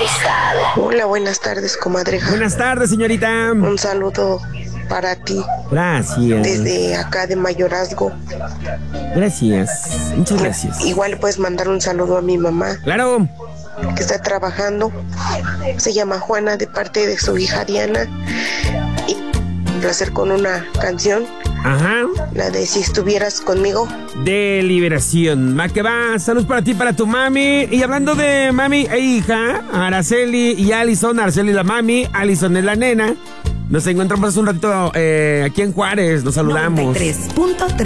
Hola, buenas tardes, comadreja. Buenas tardes, señorita. Un saludo para ti. Gracias. Desde acá de Mayorazgo. Gracias. Muchas gracias. Igual le puedes mandar un saludo a mi mamá. Claro. Que está trabajando. Se llama Juana, de parte de su hija Diana. Y un placer con una canción. Ajá. La de Si estuvieras conmigo. De Liberación. Va que va. Saludos para ti, para tu mami. Y hablando de mami e hija, Araceli y Alison. Araceli la mami, Alison es la nena. Nos encontramos un ratito aquí en Juárez. Nos saludamos. 93.3